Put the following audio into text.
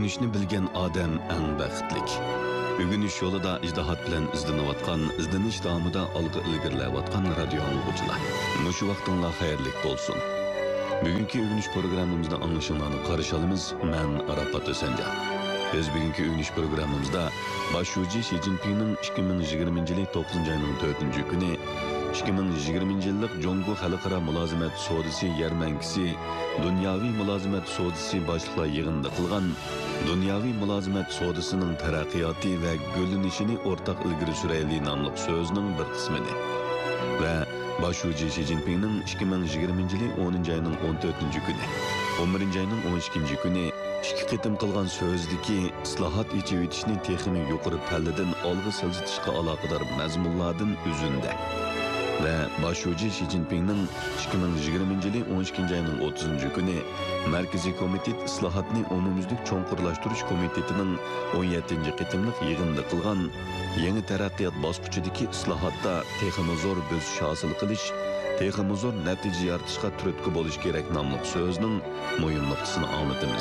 Ögünüşni bilgen adam eng baxtlik. Ögünüş yolida ijdihat bilan izlanayotgan, izlanish davomida olg'a ilgarilayotgan radio anglag'uchilar. Mushu vaqtinglar xayrlik bo'lsin. Bugungi ögünüş programmamizda anglashilani qarshi olamiz. Men Arafat O'sanjan. Biz bugungi ögünüş programmamizda Başuji Xi Jinpingning 2020-yil 9-oyning 4-kuni 2020-yillik Jongo Xalqaro mulozimat sodisi yarmankisi, dunyoviy mulozimat sodisi boshliqlar yig'inida qilgan dunyoviy mulozimat sodisining taraqqiyoti va gullanishini o'rtaq ilgari surayli nomli so'zining bir qismidi. Va Başuji Xi Jinpingning 2020-yil 10-oyning 14-kuni, 11-oyning 12-kuni ikki qitim qilgan so'zdagi islohot echivitishni texnik yuqori palladan olg'a siljitishga aloqador mazmunlardan o'zunda. Ve Başuji Xi Jinpingning 2020-yil 12-oyning 30-kuni Markaziy komitet islohotni umumyuzlik cho'nqurlashtirish komitetining 17-qitimliq yig'inida qilgan yangi taraqqiyot bosqichidagi islohotda texnik zo'r bo'sish hosil qilish, texnik zo'r natija yaratishga turtki bo'lish kerak nomli so'zning muhim nuqtasini anglatamiz.